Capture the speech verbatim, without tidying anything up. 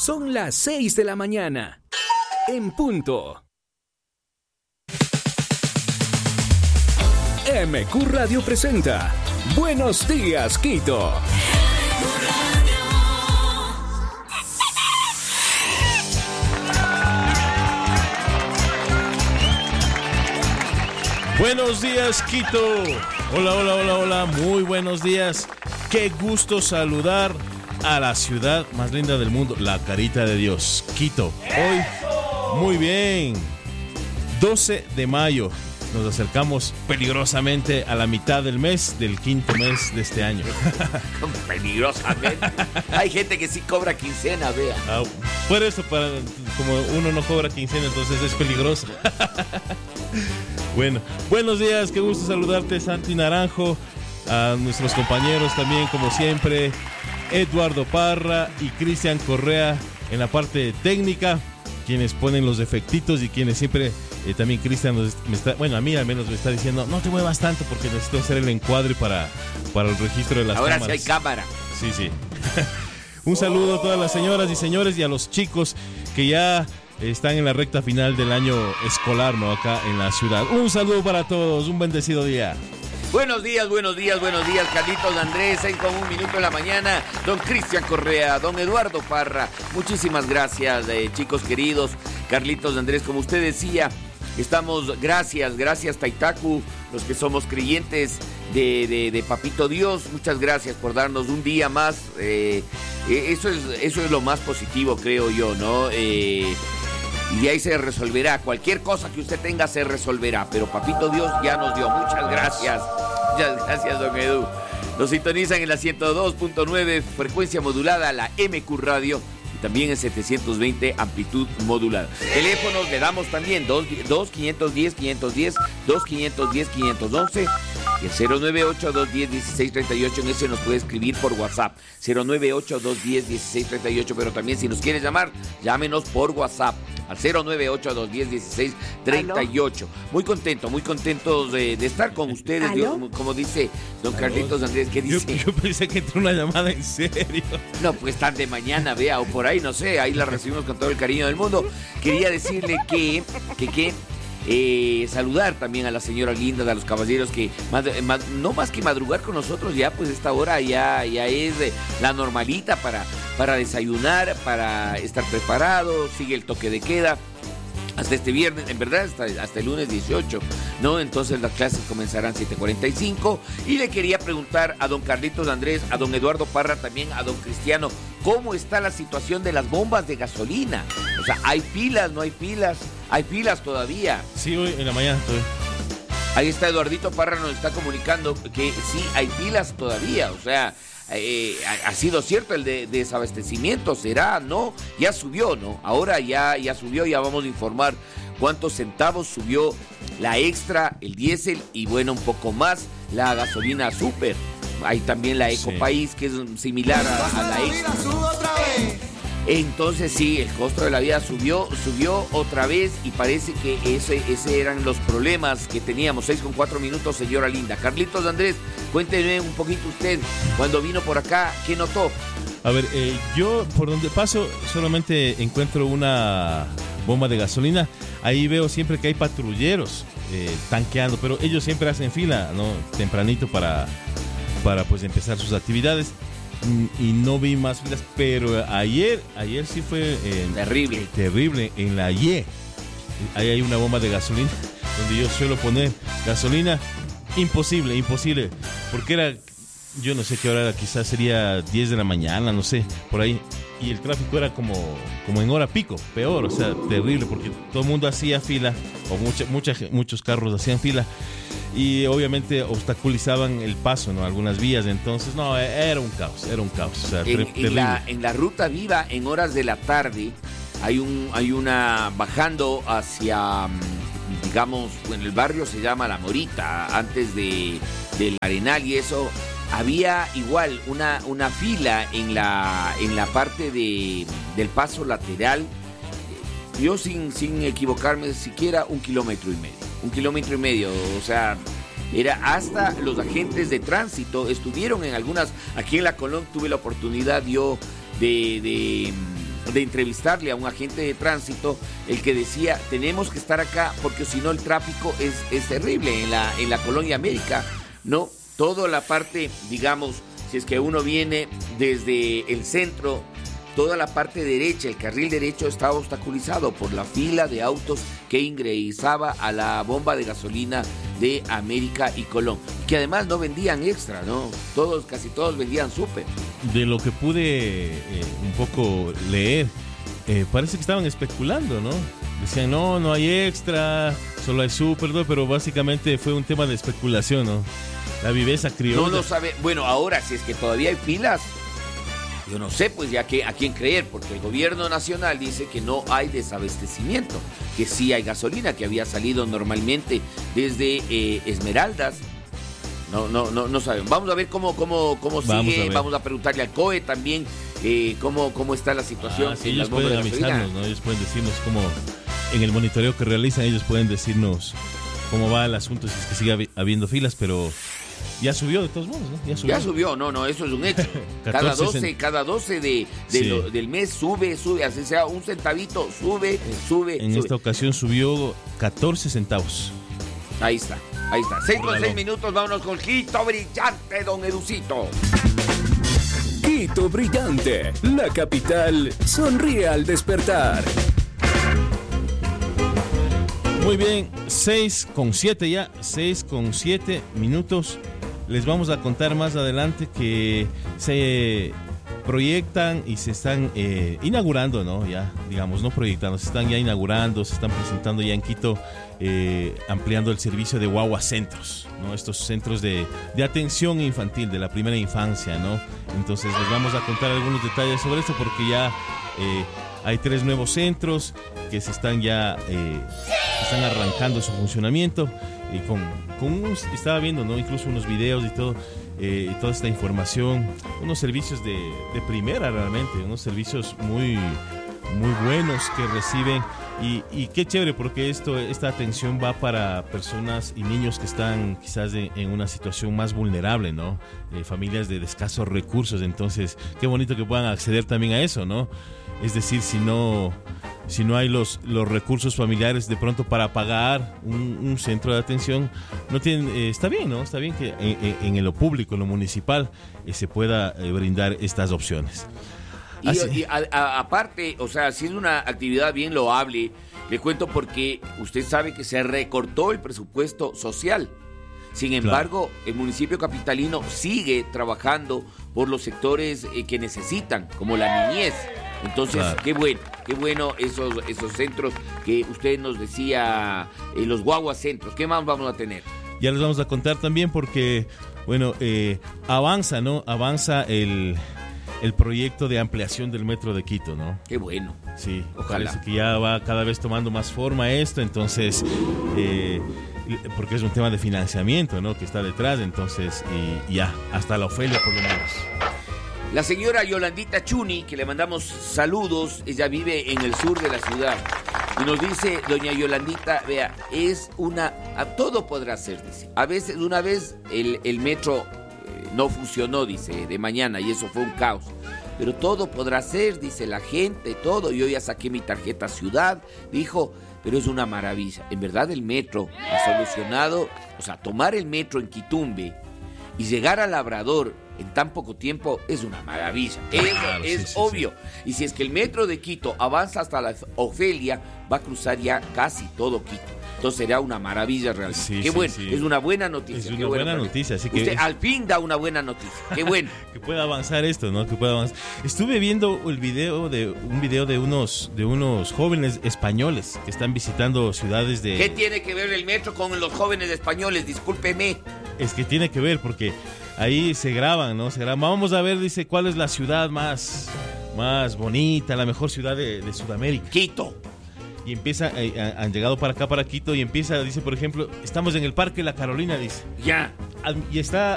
Son las seis de la mañana. En punto. M Q Radio presenta Buenos Días, Quito. Buenos días, Quito. Hola, hola, hola, hola. Muy buenos días. Qué gusto saludar a la ciudad más linda del mundo, la carita de Dios, Quito. Hoy, muy bien, doce de mayo. Nos acercamos peligrosamente a la mitad del mes, del quinto mes de este año. Peligrosamente. Hay gente que sí cobra quincena, vea. Ah, por eso, para, como uno no cobra quincena, entonces es peligroso. Bueno, buenos días, qué gusto saludarte, Santi Naranjo, a nuestros compañeros también, como siempre, Eduardo Parra y Cristian Correa en la parte técnica, quienes ponen los efectitos y quienes siempre, eh, también Cristian nos me está, bueno, a mí al menos me está diciendo, no te muevas tanto porque necesito hacer el encuadre para, para el registro de las Ahora cámaras. sí hay cámara. Sí, sí. Un saludo a todas las señoras y señores y a los chicos que ya están en la recta final del año escolar, ¿no? Acá en la ciudad. Un saludo para todos, un bendecido día. Buenos días, buenos días, buenos días, Carlitos Andrés, en con un minuto en la mañana, don Cristian Correa, don Eduardo Parra, muchísimas gracias, eh, chicos queridos, Carlitos Andrés, como usted decía, estamos, gracias, gracias Taitaku, los que somos creyentes de, de, de Papito Dios, muchas gracias por darnos un día más, eh, eso es, eso es lo más positivo, creo yo, ¿no? Eh, Y de ahí se resolverá. Cualquier cosa que usted tenga se resolverá. Pero Papito Dios ya nos dio. Muchas gracias. Muchas gracias, don Edu. Nos sintonizan en la ciento dos punto nueve, frecuencia modulada, la M Q Radio. Y también en setecientos veinte, amplitud modulada. Teléfonos le damos también dos quinientos diez, quinientos diez, dos quinientos diez, quinientos once. Y el cero nueve ocho, dos uno cero, uno seis tres ocho, en ese nos puede escribir por WhatsApp. cero nueve ocho, dos uno cero, uno seis tres ocho, pero también si nos quiere llamar, llámenos por WhatsApp al cero nueve ocho, dos uno cero, uno seis tres ocho. Muy contento, muy contentos de, de estar con ustedes. Dios, como dice don ¿Aló? Carlitos Andrés, ¿qué dice? Yo, yo pensé que entró una llamada en serio. No, pues tan de mañana, vea, o por ahí, no sé, ahí la recibimos con todo el cariño del mundo. Quería decirle que, que, que Eh, saludar también a las señoras lindas, a los caballeros que mad, mad, no más que madrugar con nosotros, ya pues esta hora ya, ya es eh, la normalita para, para desayunar, para estar preparado, sigue el toque de queda hasta este viernes, en verdad hasta, hasta el lunes dieciocho, ¿no? Entonces las clases comenzarán siete cuarenta y cinco y le quería preguntar a don Carlitos Andrés, a don Eduardo Parra, también a don Cristiano, ¿cómo está la situación de las bombas de gasolina? O sea, ¿hay pilas, no hay pilas? ¿Hay pilas todavía? Sí, hoy en la mañana estoy. Ahí está Eduardito Parra, nos está comunicando que sí hay pilas todavía, o sea, eh, ha, ha sido cierto el de, de desabastecimiento, ¿será? ¿No? Ya subió, ¿no? Ahora ya, ya subió, ya vamos a informar cuántos centavos subió la extra, el diésel y bueno, un poco más la gasolina super. Hay también la Ecopaís, sí, que es similar a, a la extra. Entonces sí, el costo de la vida subió, subió otra vez y parece que ese, ese eran los problemas que teníamos. Seis con cuatro minutos, señora linda. Carlitos Andrés, cuénteme un poquito usted, cuando vino por acá, ¿qué notó? A ver, eh, yo por donde paso solamente encuentro una bomba de gasolina. Ahí veo siempre que hay patrulleros eh, tanqueando, pero ellos siempre hacen fila, ¿no? Tempranito para, para pues empezar sus actividades. Y no vi más filas, pero ayer, ayer sí fue eh, terrible, terrible en la Y. Ahí hay una bomba de gasolina donde yo suelo poner gasolina. Imposible, imposible, porque era, yo no sé qué hora era, quizás sería diez de la mañana, no sé, por ahí. Y el tráfico era como, como en hora pico, peor, o sea, terrible, porque todo el mundo hacía fila, o mucha, mucha, muchos carros hacían fila. Y obviamente obstaculizaban el paso, ¿no? Algunas vías, entonces, no, era un caos, era un caos. O sea, en, en, la, en la ruta viva, en horas de la tarde, hay un hay una bajando hacia, digamos, en el barrio se llama La Morita, antes de del Arenal y eso, había igual una, una fila en la, en la parte de, del paso lateral, yo sin, sin equivocarme, siquiera un kilómetro y medio. Un kilómetro y medio, o sea, era hasta los agentes de tránsito estuvieron en algunas, aquí en La Colón tuve la oportunidad yo de, de, de entrevistarle a un agente de tránsito, el que decía, tenemos que estar acá porque si no el tráfico es, es terrible en la, en la Colonia América, ¿no? Toda la parte, digamos, si es que uno viene desde el centro, toda la parte derecha, el carril derecho estaba obstaculizado por la fila de autos que ingresaba a la bomba de gasolina de América y Colón, que además no vendían extra, ¿no? Todos, casi todos vendían súper. De lo que pude eh, un poco leer, eh, parece que estaban especulando, ¿no? Decían, no, no hay extra, solo hay súper, ¿no? Pero básicamente fue un tema de especulación, ¿no? La viveza criolla. No lo sabe. Bueno, ahora, si es que todavía hay filas, yo no sé, pues ya que a quién creer, porque el gobierno nacional dice que no hay desabastecimiento, que sí hay gasolina, que había salido normalmente desde eh, Esmeraldas. No, no, no, no saben. Vamos a ver cómo, cómo, cómo Vamos sigue. a Vamos a preguntarle al C O E también eh, cómo, cómo está la situación. Ah, sí, en ellos las bombas pueden de gasolina. avisarnos, ¿no? Ellos pueden decirnos cómo, en el monitoreo que realizan, ellos pueden decirnos cómo va el asunto, si es que sigue habi- habiendo filas, pero ya subió de todos modos, ¿no? Ya subió. Ya subió, no, no, eso es un hecho. Cada catorce doce, cent- cada doce de, de Sí. lo- del mes sube, sube, así sea un centavito, sube, sube, En sube. esta ocasión subió catorce centavos. Ahí está, ahí está. Seis con Reloj. seis minutos, vámonos con Quito Brillante, don Educito. Quito Brillante, la capital sonríe al despertar. Muy bien, seis con siete ya, seis con siete minutos. Les vamos a contar más adelante que se proyectan y se están eh, inaugurando, ¿no? Ya, digamos, no proyectando, se están ya inaugurando, se están presentando ya en Quito, eh, ampliando el servicio de guagua centros, ¿no? Estos centros de, de atención infantil, de la primera infancia, ¿no? Entonces les vamos a contar algunos detalles sobre esto porque ya eh, hay tres nuevos centros que se están ya eh, están arrancando su funcionamiento y con, con unos, estaba viendo, ¿no? Incluso unos videos y todo, eh, toda esta información, unos servicios de, de primera realmente, unos servicios muy, muy buenos que reciben y, y qué chévere porque esto, esta atención va para personas y niños que están quizás de, en una situación más vulnerable, ¿no? Eh, familias de escasos recursos, entonces qué bonito que puedan acceder también a eso, ¿no? Es decir, si no, si no hay los, los recursos familiares de pronto para pagar un, un centro de atención, no tienen, eh, está bien, ¿no? Está bien que en, en, en lo público, en lo municipal, eh, se pueda eh, brindar estas opciones. Y, y a, a, aparte, o sea, si es una actividad bien loable, le cuento porque usted sabe que se recortó el presupuesto social. Sin embargo, claro, el municipio capitalino sigue trabajando por los sectores eh, que necesitan, como la niñez. Entonces, claro, qué bueno, qué bueno esos, esos centros que usted nos decía, eh, los guaguas centros. ¿Qué más vamos a tener? Ya les vamos a contar también porque, bueno, eh, avanza, ¿no? Avanza el, el proyecto de ampliación del metro de Quito, ¿no? Qué bueno. Sí, ojalá. Parece que ya va cada vez tomando más forma esto, entonces, eh, porque es un tema de financiamiento, ¿no? Que está detrás, entonces, y ya, hasta la Ofelia por lo menos. La señora Yolandita Chuni, que le mandamos saludos, ella vive en el sur de la ciudad. Y nos dice, doña Yolandita, vea, es una... A todo podrá ser, dice. A veces, una vez, el, el metro eh, no funcionó, dice, de mañana, y eso fue un caos. Pero todo podrá ser, dice la gente, todo. Yo ya saqué mi tarjeta ciudad, dijo, pero es una maravilla. En verdad el metro ha solucionado, o sea, tomar el metro en Quitumbe y llegar a Labrador en tan poco tiempo es una maravilla. Claro, es sí, es sí, obvio. Sí. Y si es que el metro de Quito avanza hasta la Ofelia, va a cruzar ya casi todo Quito. Entonces será una maravilla realmente. Sí, Qué sí, bueno, sí. Es una buena noticia. Es Qué una buena buena noticia. Así que usted es... al fin da una buena noticia. Qué bueno. Que pueda avanzar esto, ¿no? Que pueda avanzar. Estuve viendo el video de un video de unos de unos jóvenes españoles que están visitando ciudades de... ¿Qué tiene que ver el metro con los jóvenes españoles? Discúlpeme. Es que tiene que ver porque ahí se graban, ¿no? Se graban. Vamos a ver, dice, cuál es la ciudad más, más bonita, la mejor ciudad de, de Sudamérica. Quito. Y empieza, eh, han llegado para acá, para Quito, y empieza, dice, por ejemplo, estamos en el Parque La Carolina, dice. Ya. Y está